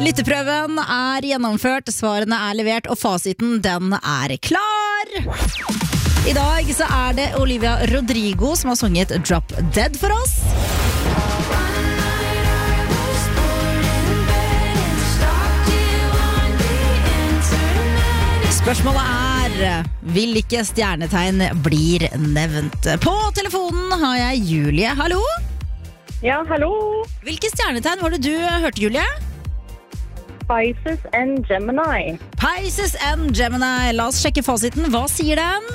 Lytteprøven er gjennomført, svarene er levert, og fasiten den er klar. I dag så er det Olivia Rodrigo som har sunget Drop Dead for oss. Spørsmålet er, hvilke stjernetegn blir nevnt? På telefonen har jeg Julie, hallo? Ja, hallo. Hvilke stjernetegn var det du hørte, Julie? Pisces and Gemini. Pisces and Gemini. La oss sjekke fasiten. Hva sier den?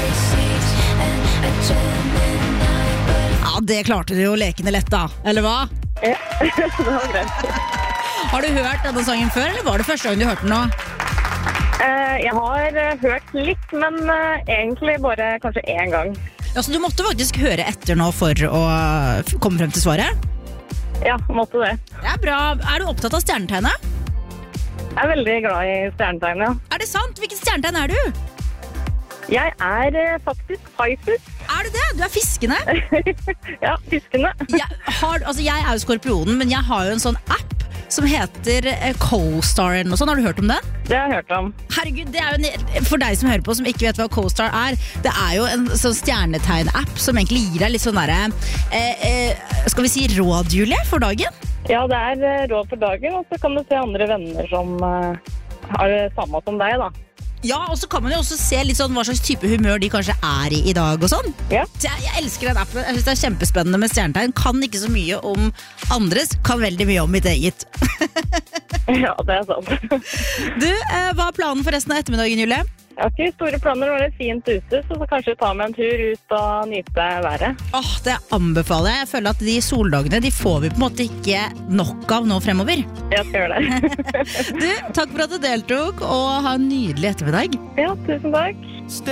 Ja, det klarte du jo lekende lett da, eller hva? Ja, det var greit. Har du hørt denne sangen før, eller var det første gang du hørte den nå? Jeg har hørt litt, men egentlig bare kanskje én gang. Ja, så du måtte faktisk høre etter nå for å komme frem til svaret? Ja, måtte det. Det er bra. Er du opptatt av stjernetegnet? Jeg er veldig glad i stjernetegn, ja. Er det sant? Hvilket stjernetegn er du? Jeg er faktisk Pisces. Er du det? Du er fiskene? Ja, fiskene. Jeg er jo skorpionen, men jeg har jo en sånn app som heter CoStar eller noe sånt. Har du hørt om den? Det har jeg hørt om. Herregud, det er jo for deg som hører på som ikke vet hva CoStar er. Det er jo en sånn stjernetegn-app som egentlig gir deg litt sånn derre skal vi si råd, Julie, for dagen? Ja, det er råd for dagen, og så kan du se andre venner som har det samme som deg, da. Ja, og så kan man jo også se litt sånn hva slags type humør de kanskje er i dag og sånn. Ja. Så jeg elsker den appen. Jeg synes det er kjempespennende med stjernetegn. Kan ikke så mye om andres, kan veldig mye om mitt eget. Ja, det er sant. Du, hva er planen for resten av ettermiddagen, Julie? Jeg har ikke store planer, det var fint ute, så kanskje ta meg en tur ut og nyte været. Det anbefaler jeg. Jeg føler at de soldagene, de får vi på en måte ikke nok av nå fremover. Jeg skal gjøre det. Du, takk for at du deltok, og ha en nydelig ettermiddag. Ja, tusen takk.